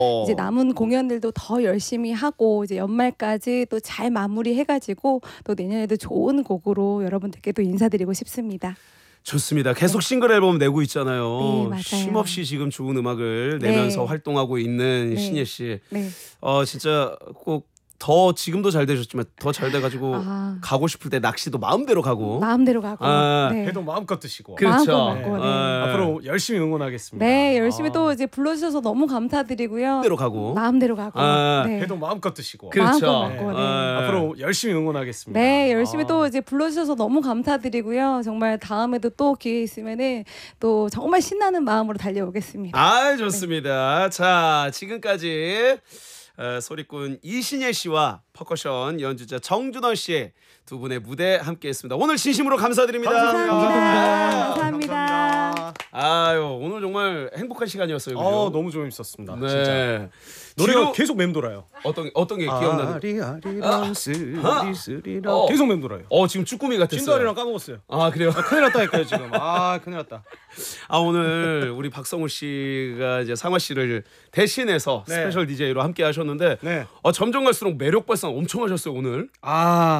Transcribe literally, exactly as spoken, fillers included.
이제 남은 공연들도 더 열심히 하고 이제 연말까지 또 잘 마무리해가지고 또 내년에도 좋은 곡으로 여러분들께 또 인사드리고 싶습니다. 좋습니다. 계속 싱글 앨범 내고 있잖아요. 네, 맞아요. 쉼없이 지금 좋은 음악을 네. 내면서 활동하고 있는 네. 신예 씨. 네. 어 진짜 꼭 더 지금도 잘 되셨지만 더 잘 돼가지고 아. 가고 싶을 때 낚시도 마음대로 가고. 마음대로 가고. 아, 네. 해도 마음껏 드시고. 그렇죠. 마음껏 먹고, 네. 아, 앞으로 열심히 응원하겠습니다. 네, 열심히 아. 또 이제 불러주셔서 너무 감사드리고요. 마음대로 가고. 마음대로 가고. 아, 네. 해도 마음껏 드시고. 그렇죠. 마음껏 먹고, 네. 아, 앞으로 열심히 응원하겠습니다. 네, 열심히 아. 또 이제 불러주셔서 너무 감사드리고요. 정말 다음에도 또 기회 있으면은 또 정말 신나는 마음으로 달려오겠습니다. 아 좋습니다. 자 지금까지 어, 소리꾼 이신예 씨와 퍼커션 연주자 정준원 씨 두 분의 무대 함께했습니다. 오늘 진심으로 감사드립니다. 감사합니다. 아, 감사합니다. 아유 오늘 정말 행복한 시간이었어요. 그죠? 어, 너무 재밌었습니다. 네. 진짜. 노래가 뒤로 계속 맴돌아요. 어떤 어떤 게 기억나는? 아리아리랑 쓰리쓰리랑 어. 계속 맴돌아요. 어 지금 쭈꾸미 같았어요. 찐도아리랑 까먹었어요. 아 그래요? 아, 큰일 났다니까요 지금. 아 큰일 났다. 아 오늘 우리 박성우 씨가 이제 상화 씨를 대신해서 네. 스페셜 디제이로 함께 하셨는데 네. 어, 점점 갈수록 매력 발산 엄청 하셨어요 오늘. 아